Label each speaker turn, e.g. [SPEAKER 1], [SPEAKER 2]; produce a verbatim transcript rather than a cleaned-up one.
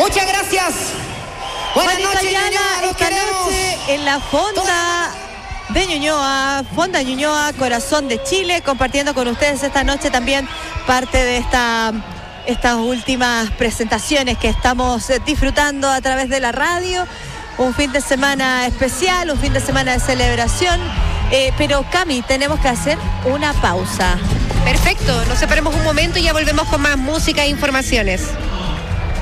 [SPEAKER 1] Muchas gracias. Buenas
[SPEAKER 2] Juanito
[SPEAKER 1] noches,
[SPEAKER 2] Ayala,
[SPEAKER 1] Ñuñoa, los
[SPEAKER 2] esta
[SPEAKER 1] queremos.
[SPEAKER 2] noche en la fonda de Ñuñoa, Fonda Ñuñoa, Corazón de Chile, compartiendo con ustedes esta noche también parte de esta, estas últimas presentaciones que estamos disfrutando a través de la radio. Un fin de semana especial, un fin de semana de celebración. Eh, pero Cami, tenemos que hacer una pausa.
[SPEAKER 3] Perfecto, nos separemos un momento y ya volvemos con más música e informaciones.